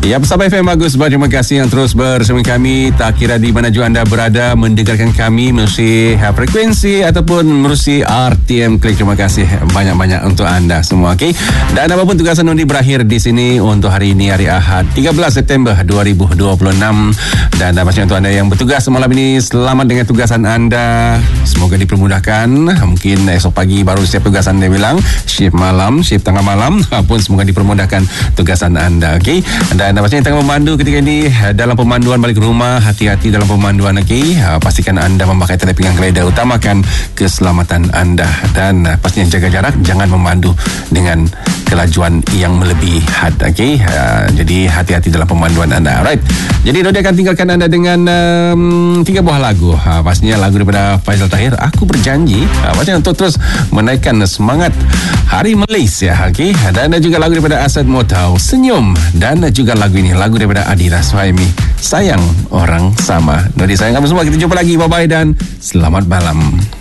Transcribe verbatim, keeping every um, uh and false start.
Ya, bersama F M Agus, terima kasih yang terus bersama kami. Tak kira di mana juga anda berada mendengarkan kami melalui frekuensi ataupun melalui R T M Klik. Terima kasih banyak-banyak untuk anda semua. Okay? Dan apapun tugasan undi berakhir di sini untuk hari ini, hari Ahad tiga belas September dua ribu dua puluh enam. Dan pastinya untuk anda yang bertugas malam ini, selamat dengan tugasan anda. Semoga dipermudahkan. Mungkin esok pagi baru siap tugasan dia bilang shift malam, shift tengah malam pun semoga dipermudahkan tugasan anda. Okay? Dan pastinya tengah memandu ketika ini dalam pemanduan balik rumah, hati-hati dalam pemanduan. Okay? Pastikan anda memakai tali pinggang keleda, utamakan keselamatan anda. Dan pastinya jaga jarak, jangan memandu dengan kelajuan yang melebihi had. Okay? Jadi hati-hati dalam pemanduan anda. Alright. Jadi Rodi akan tinggalkan anda dengan um, tiga buah lagu. Ha, pastinya lagu daripada Faizal Tahir, Aku Berjanji. Ha, pastinya untuk terus menaikkan semangat Hari Malaysia. Okay? Dan juga lagu daripada Asad Motau, Senyum. Dan juga lagu ini, lagu daripada Adira Suhaimi, Sayang Orang Sama. Rodi sayang kamu semua. Kita jumpa lagi. Bye-bye dan selamat malam.